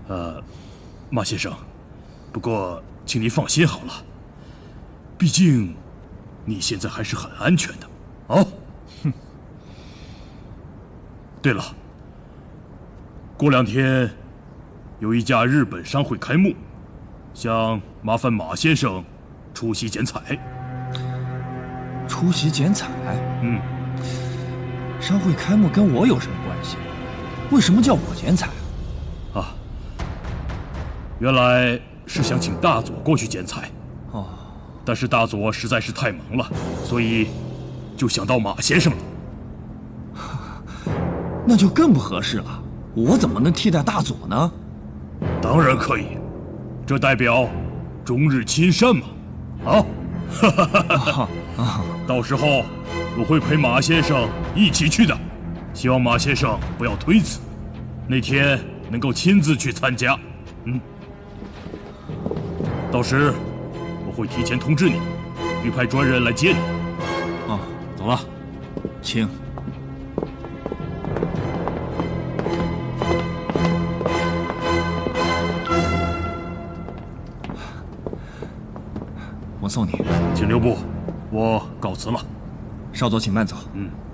马先生，不过请你放心好了，毕竟你现在还是很安全的啊。哼。对了，过2天有一家日本商会开幕，想麻烦马先生出席剪彩。 出席剪彩？商会开幕跟我有什么关系？为什么叫我剪彩啊？原来是想请大佐过去剪彩，但是大佐实在是太忙了，所以就想到马先生了。 那就更不合适了，我怎么能替代大佐呢？ 当然可以，这代表中日亲善嘛！到时候我会陪马先生一起去的，希望马先生不要推辞，那天能够亲自去参加。到时我会提前通知你，并派专人来接你。 走了，请。我送你。 请留步，我告辞了。 少佐请慢走。